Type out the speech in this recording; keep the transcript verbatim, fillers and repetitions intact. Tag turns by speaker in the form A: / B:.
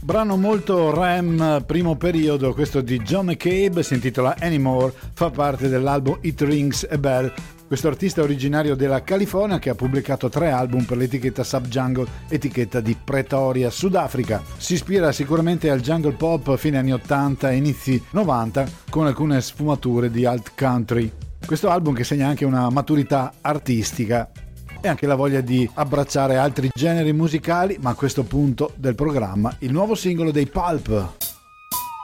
A: Brano molto Ram primo periodo, questo di John McCabe, si intitola Anymore, fa parte dell'album It Rings a Bell. Questo artista è originario della California che ha pubblicato tre album per l'etichetta Subjungle, etichetta di Pretoria, Sudafrica. Si ispira sicuramente al jungle pop fine anni ottanta e inizi novanta con alcune sfumature di alt country. Questo album che segna anche una maturità artistica e anche la voglia di abbracciare altri generi musicali, ma a questo punto del programma il nuovo singolo dei Pulp.